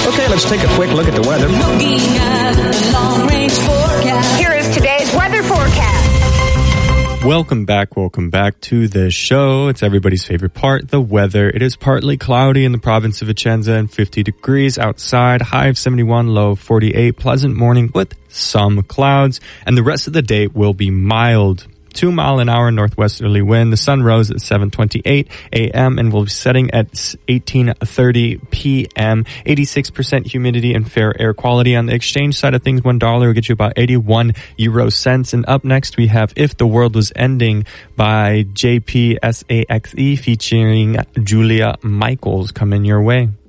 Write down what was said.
Okay, let's take a quick look at the weather. Looking at the long-range forecast. Here is today's weather forecast. Welcome back to the show. It's everybody's favorite part, the weather. It is partly cloudy in the province of Vicenza and 50 degrees outside, high of 71, low of 48, pleasant morning with some clouds, and the rest of the day will be mild. 2 mile an hour northwesterly wind. The sun rose at 7:28 a.m. and will be setting at 18:30 p.m. 86% humidity and fair air quality. On the exchange side of things, $1 will get you about 81 euro cents. And up next, we have If the World Was Ending by JPSAXE featuring Julia Michaels coming your way.